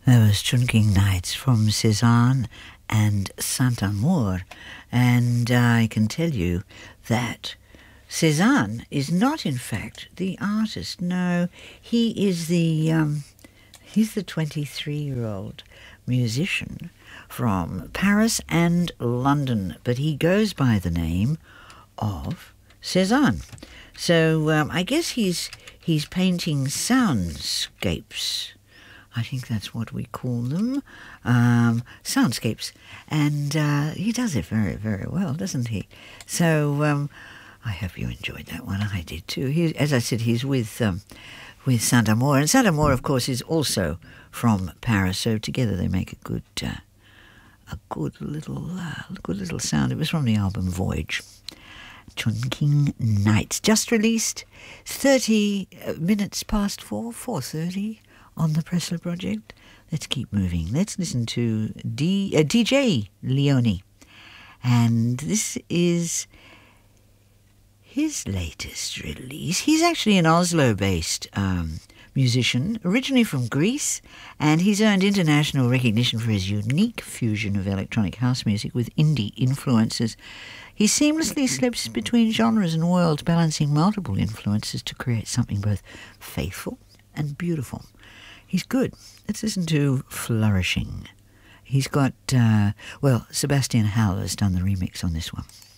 That was Chungking Nights from Cezanne and Saint-Amour. And I can tell you that Cezanne is not, in fact, the artist. No, he is he's the 23-year-old musician from Paris and London, but he goes by the name of Cezanne. So I guess he's painting soundscapes. I think that's what we call them, soundscapes. And he does it very, very well, doesn't he? So I hope you enjoyed that one. I did too. As I said, he's with Saint-Amour. And Saint-Amour, of course, is also from Paris. So together they make a good little sound. It was from the album Voyage. Chungking Nights, just released 30 minutes past 4:30 on the Pressler Project. Let's keep moving. Let's listen to DJ Leone. And this is his latest release. He's actually an Oslo-based musician, originally from Greece, and he's earned international recognition for his unique fusion of electronic house music with indie influences. He seamlessly slips between genres and worlds, balancing multiple influences to create something both faithful and beautiful. He's good. Let's listen to Flourishing. He's got, Sebastian Howell has done the remix on this one.